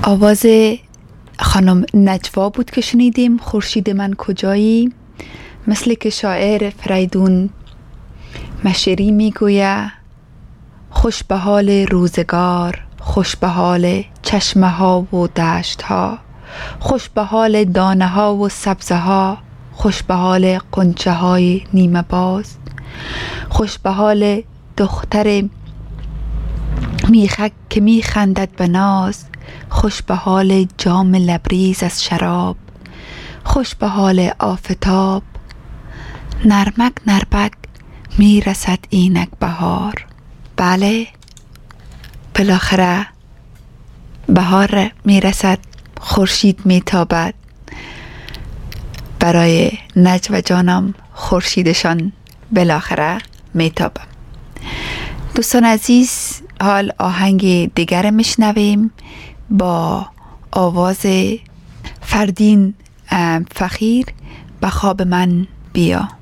آواز خانم نجوا بود که شنیدیم. خورشید من کجایی؟ مثل که شاعر فریدون مشیری میگوید خوش به حال روزگار، خوش به حال چشمه ها و دشت ها، خوش به حال دانه ها و سبزه ها، خوش به حال قنچه های نیمه باز، خوش به حال دختر میخک که میخندد به ناز، خوش به حال جام لبریز از شراب، خوش به حال آفتاب، نرمک نرمک میرسد اینک بهار. بله، بالاخره بهار میرسد، خورشید میتابد. برای نجوا جانم خورشیدشان بالاخره میتابد. دوستان عزیز، حال آهنگ دیگر میشنویم با آواز فردین فخیر. به خواب من بیا.